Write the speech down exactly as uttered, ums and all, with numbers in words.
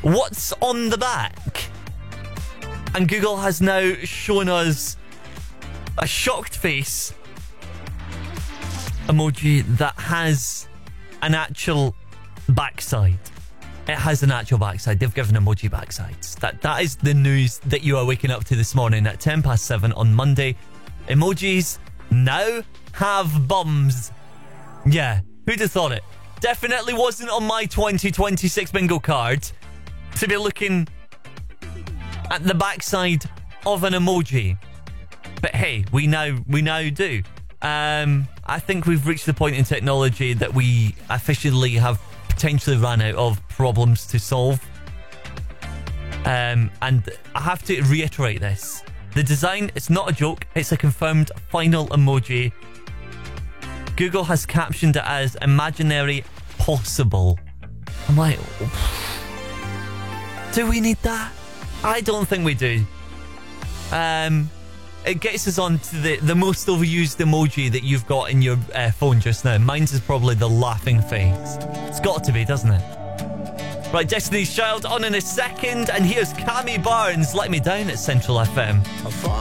what's on the back? And Google has now shown us a shocked face emoji that has an actual backside. It has an actual backside. They've given emoji backsides. That That is the news that you are waking up to this morning at ten past seven on Monday. Emojis now have bums. Yeah, who'd have thought it? Definitely wasn't on my twenty twenty-six bingo card to be looking at the backside of an emoji. But hey, we now we now do. Um, I think we've reached the point in technology that we officially have potentially ran out of problems to solve. Um, and I have to reiterate this. The design, it's not a joke. It's a confirmed final emoji. Google has captioned it as imaginary possible. I'm like, do we need that? I don't think we do. Um, it gets us on to the, the most overused emoji that you've got in your uh, phone just now. Mine's is probably the laughing face. It's got to be, doesn't it? Right, Destiny's Child on in a second, and here's Cammy Barnes, Let Me Down at Central F M.